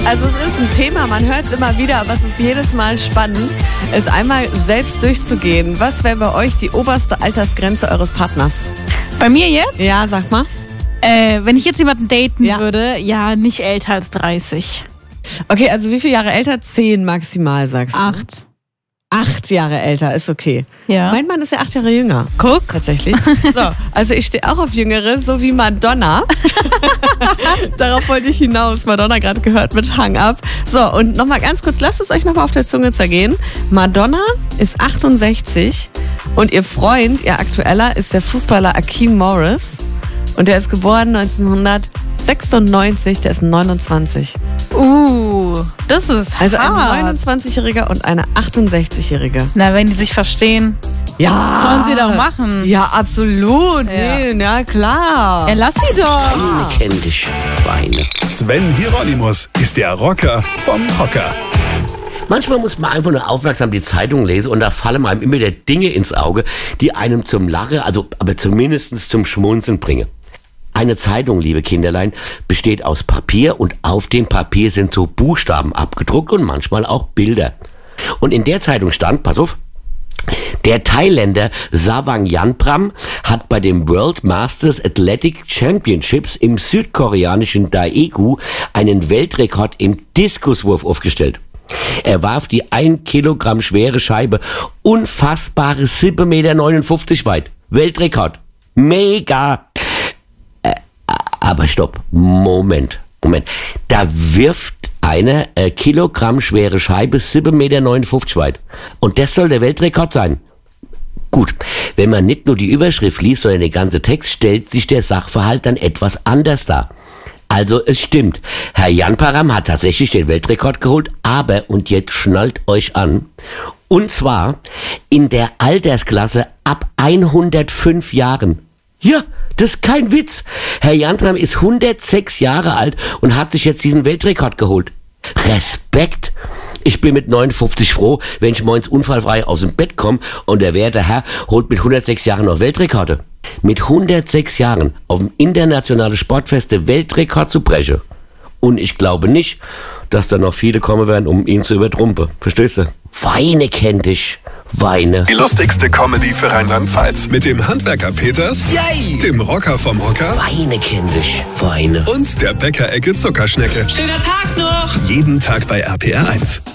Also es ist ein Thema, man hört es immer wieder, aber es ist jedes Mal spannend, es einmal selbst durchzugehen. Was wäre bei euch die oberste Altersgrenze eures Partners? Bei mir jetzt? Ja, sag mal. Wenn ich jetzt jemanden daten Ja. würde, ja, nicht älter als 30. Okay, also wie viele Jahre älter? 10 maximal, sagst du? 8. 8 Jahre älter ist okay. Ja. Mein Mann ist ja 8 Jahre jünger. Guck. Tatsächlich. So, also ich stehe auch auf Jüngere, so wie Madonna. Darauf wollte ich hinaus. Madonna gerade gehört mit Hang Up. So, und nochmal ganz kurz, lasst es euch nochmal auf der Zunge zergehen. Madonna ist 68 und ihr Freund, ihr aktueller, ist der Fußballer Akeem Morris. Und der ist geboren 1996, der ist 29. Das ist Also ein hart. 29-Jähriger und eine 68-Jährige. Na, wenn die sich verstehen, Ja. sollen sie doch machen. Ja, absolut. Ja. Nee, na klar. Ja, lass sie doch. Weine kenn dich, Weine. Sven Hieronymus ist der Rocker vom Hocker. Manchmal muss man einfach nur aufmerksam die Zeitung lesen und da fallen einem immer wieder Dinge ins Auge, die einem zum Lachen, aber zumindest zum Schmunzeln bringen. Eine Zeitung, liebe Kinderlein, besteht aus Papier und auf dem Papier sind so Buchstaben abgedruckt und manchmal auch Bilder. Und in der Zeitung stand, pass auf, der Thailänder Savang Yanpram hat bei dem World Masters Athletic Championships im südkoreanischen Daegu einen Weltrekord im Diskuswurf aufgestellt. Er warf die 1 Kilogramm schwere Scheibe unfassbare 7,59 Meter weit. Weltrekord. Mega. Aber stopp. Moment. Da wirft eine Kilogramm schwere Scheibe 7,59 Meter weit. Und das soll der Weltrekord sein. Gut, wenn man nicht nur die Überschrift liest, sondern den ganzen Text, stellt sich der Sachverhalt dann etwas anders dar. Also es stimmt, Herr Yanpram hat tatsächlich den Weltrekord geholt, aber, und jetzt schnallt euch an, und zwar in der Altersklasse ab 105 Jahren. Ja, das ist kein Witz. Herr Yanpram ist 106 Jahre alt und hat sich jetzt diesen Weltrekord geholt. Respekt! Ich bin mit 59 froh, wenn ich morgens unfallfrei aus dem Bett komme und der werte Herr holt mit 106 Jahren noch Weltrekorde. Mit 106 Jahren auf dem internationalen Sportfeste Weltrekord zu brechen. Und ich glaube nicht, dass da noch viele kommen werden, um ihn zu übertrumpfen. Verstehst du? Weine kenn dich. Weine. Die lustigste Comedy für Rheinland-Pfalz. Mit dem Handwerker Peters, Yay! dem Rocker vom Hocker Weine kenn dich. Weine. und der Bäckerecke Zuckerschnecke. Schöner Tag noch! Jeden Tag bei RPR 1.